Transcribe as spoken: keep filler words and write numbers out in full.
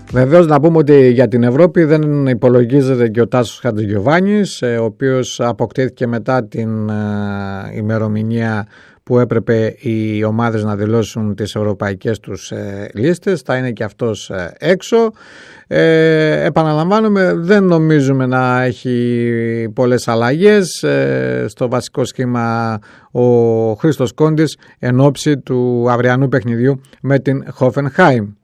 Βεβαίως να πούμε ότι για την Ευρώπη δεν υπολογίζεται και ο Τάσος Χατζηγιοβάνης, ο οποίος αποκτήθηκε μετά την ημερομηνία που έπρεπε οι ομάδες να δηλώσουν τις ευρωπαϊκές τους λίστες. Θα είναι και αυτός έξω. Ε, επαναλαμβάνουμε, δεν νομίζουμε να έχει πολλές αλλαγές ε, στο βασικό σχήμα ο Χρήστος Κόντης εν ώψη του αυριανού παιχνιδιού με την Hoffenheim.